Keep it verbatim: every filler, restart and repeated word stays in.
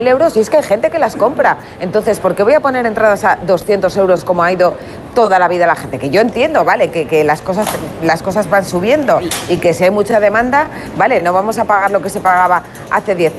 euros y es que hay gente que las compra. Entonces, ¿por qué voy a poner entradas a doscientos euros como ha ido toda la vida la gente? Que yo entiendo, ¿vale? Que, que las cosas, las cosas van subiendo y que si hay mucha demanda, ¿vale? No vamos a pagar lo que se pagaba hace diez